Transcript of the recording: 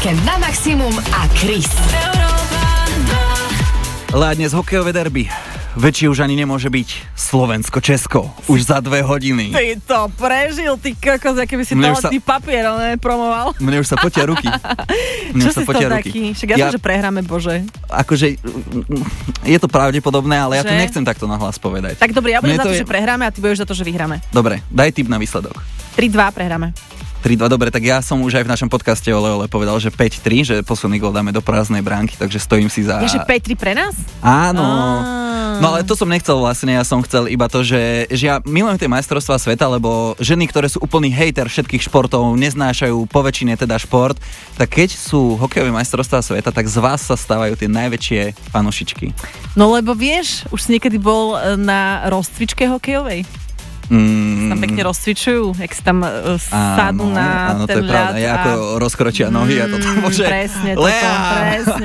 Víkend na maximum a Chris. Lea, dnes hokejové derby. Väčšie už ani nemôže byť Slovensko-Česko. Už za 2 hodiny. Ty to prežil, ty kokos, aké by si toaletný papier, ale promoval. Mne už sa potia ruky. Čo si to taký? Však ja som, že prehráme, bože. Akože, je to pravdepodobné, ale ja to Že? nechcem takto nahlas povedať. Tak dobre, ja budem Mne za to, je- že prehráme a ty budeš za to, že vyhráme. Dobre, daj tip na výsledok. 3-2 prehráme. 3-2, dobre, tak ja som už aj v našom podcaste Ole povedal, že 5-3, že posledný gól dáme do prázdnej bránky, takže stojím si za... Je, že 5-3 pre nás? Áno. No ale to som nechcel vlastne, ja som chcel iba to, že ja milujem tie majstrovstvá sveta, lebo ženy, ktoré sú úplný hejter všetkých športov, neznášajú poväčšine teda šport, tak keď sú hokejové majstrovstvá sveta, tak z vás sa stávajú tie najväčšie fanušičky. No lebo vieš, už si niekedy bol na rozcvičke hokejovej? Tam pekne rozcvičujú, jak si tam sadnú na áno, ten to je pravda, ľad. ako rozkročia nohy a toto môže... Presne, toto, presne.